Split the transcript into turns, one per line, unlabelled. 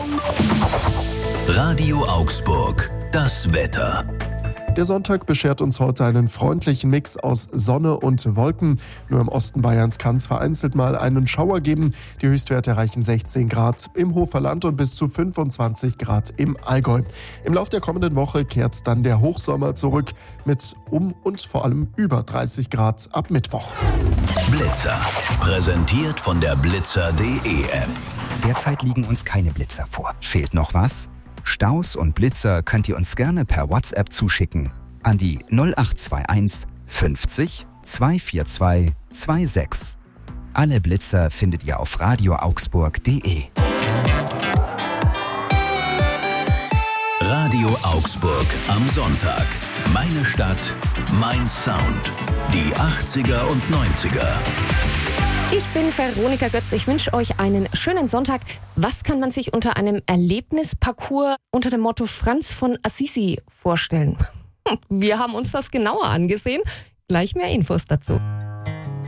Radio Augsburg, das Wetter.
Der Sonntag beschert uns heute einen freundlichen Mix aus Sonne und Wolken. Nur im Osten Bayerns kann es vereinzelt mal einen Schauer geben. Die Höchstwerte erreichen 16 Grad im Hoferland und bis zu 25 Grad im Allgäu. Im Lauf der kommenden Woche kehrt dann der Hochsommer zurück mit und vor allem über 30 Grad ab Mittwoch.
Blitzer, präsentiert von der Blitzer.de App.
Derzeit liegen uns keine Blitzer vor. Fehlt noch was? Staus und Blitzer könnt ihr uns gerne per WhatsApp zuschicken an die 0821 50 242 26. Alle Blitzer findet ihr auf radioaugsburg.de.
Radio Augsburg am Sonntag. Meine Stadt, mein Sound. Die 80er und 90er.
Ich bin Veronika Götz. Ich wünsche euch einen schönen Sonntag. Was kann man sich unter einem Erlebnisparcours unter dem Motto Franz von Assisi vorstellen? Wir haben uns das genauer angesehen. Gleich mehr Infos dazu.